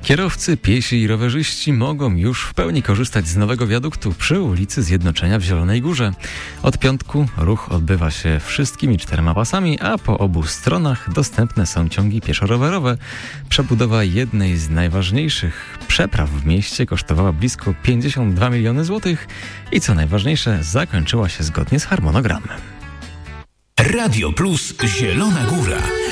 Kierowcy, piesi i rowerzyści mogą już w pełni korzystać z nowego wiaduktu przy ulicy Zjednoczenia w Zielonej Górze. Od piątku ruch odbywa się wszystkimi 4 pasami, a po obu stronach dostępne są ciągi pieszo-rowerowe. Przebudowa jednej z najważniejszych przepraw w mieście kosztowała blisko 52 miliony złotych i co najważniejsze zakończyła się zgodnie z harmonogramem. Radio Plus Zielona Góra.